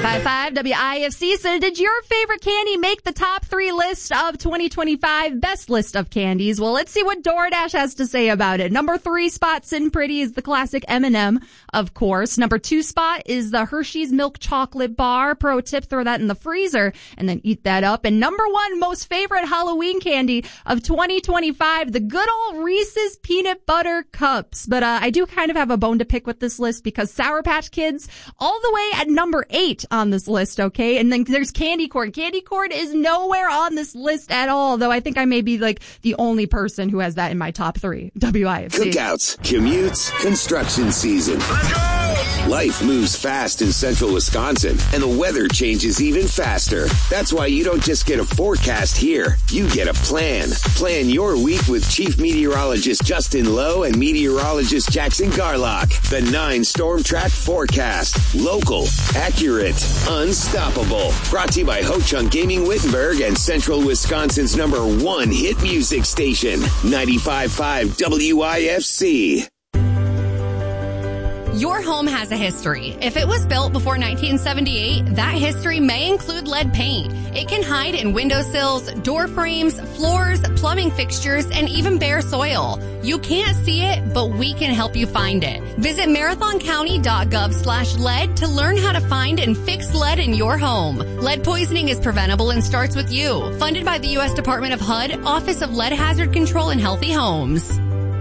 105.5 WIFC. So did your favorite candy make the top 3 list of 2025 best list of candies? Well, let's see what DoorDash has to say about it. Number 3 spot, Sin Pretty, is the classic M&M, of course. Number 2 spot is the Hershey's Milk Chocolate Bar. Pro tip, throw that in the freezer and then eat that up. And number 1 most favorite Halloween candy of 2025, the good old Reese's Peanut Butter Cups. But I do kind of have a bone to pick with this list because Sour Patch Kids all the way at number 8 on this list, okay? And then there's candy corn. Candy corn is nowhere on this list at all, though I think I may be like the only person who has that in my top 3. WIFC. Cookouts, commutes, construction season. Let's go! Life moves fast in central Wisconsin, and the weather changes even faster. That's why you don't just get a forecast here. You get a plan. Plan your week with Chief Meteorologist Justin Lowe and Meteorologist Jackson Garlock. The 9 Storm Track Forecast. Local, accurate, unstoppable. Brought to you by Ho-Chunk Gaming Wittenberg and Central Wisconsin's #1 hit music station, 95.5 WIFC. Your home has a history. If it was built before 1978, that history may include lead paint. It can hide in windowsills, door frames, floors, plumbing fixtures, and even bare soil. You can't see it, but we can help you find it. Visit marathoncounty.gov/lead to learn how to find and fix lead in your home. Lead poisoning is preventable and starts with you. Funded by the U.S. Department of HUD, Office of Lead Hazard Control and Healthy Homes.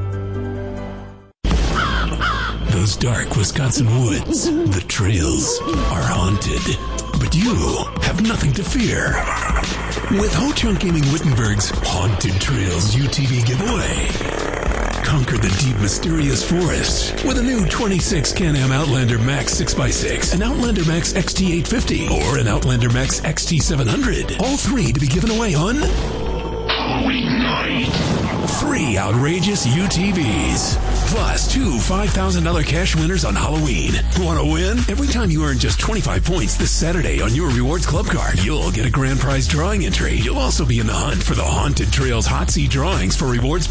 Those dark Wisconsin woods, the trails, are haunted. But you have nothing to fear. With Ho-Chunk Gaming Wittenberg's Haunted Trails UTV giveaway. Conquer the deep, mysterious forest with a new 26 Can-Am Outlander Max 6x6, an Outlander Max XT850, or an Outlander Max XT700. All 3 to be given away on Halloween night. 3 outrageous UTVs. Plus 2 $5,000 cash winners on Halloween. Want to win? Every time you earn just 25 points this Saturday on your Rewards Club card, you'll get a grand prize drawing entry. You'll also be in the hunt for the Haunted Trails Hot Seat drawings for Rewards